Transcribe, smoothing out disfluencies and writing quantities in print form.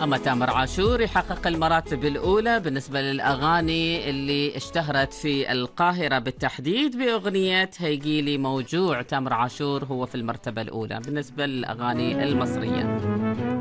أما تامر عاشور يحقق المراتب الأولى بالنسبة للأغاني اللي اشتهرت في القاهرة بالتحديد بأغنية هيجيلي موجوع. تامر عاشور هو في المرتبة الأولى بالنسبة للأغاني المصرية.